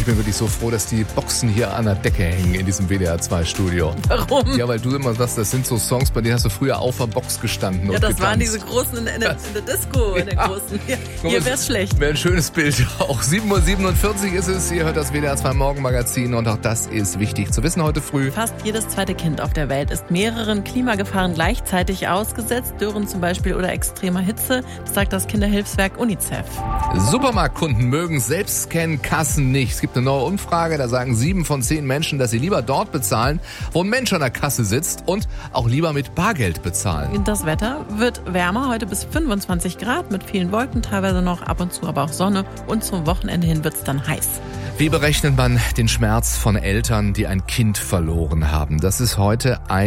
bin wirklich so froh, dass die Boxen hier an der Decke hängen in diesem WDR-2-Studio. Warum? Ja, weil du immer sagst, das sind so Songs, bei denen hast du früher auf der Box gestanden und das getanzt. waren diese großen in der Disco, in der großen. Hier wär's schlecht. Wäre ein schönes Bild auch. 7:47 Uhr ist es, ihr hört das WDR2 Morgenmagazin und auch das ist wichtig zu wissen heute früh. Fast jedes zweite Kind auf der Welt ist mehreren Klimagefahren gleichzeitig ausgesetzt, Dürren zum Beispiel oder extremer Hitze, das sagt das Kinderhilfswerk UNICEF. Supermarktkunden mögen Selbstscan-Kassen nicht. Es gibt eine neue Umfrage, da sagen 7 von 10 Menschen, dass sie lieber dort bezahlen, wo ein Mensch an der Kasse sitzt und auch lieber mit Bargeld bezahlen. Das Wetter wird wärmer, heute bis 25 Grad mit vielen Wolken, teilweise noch ab und zu aber auch Sonne und zum Wochenende hin wird's dann heiß. Wie berechnet man den Schmerz von Eltern, die ein Kind verloren haben? Das ist heute ein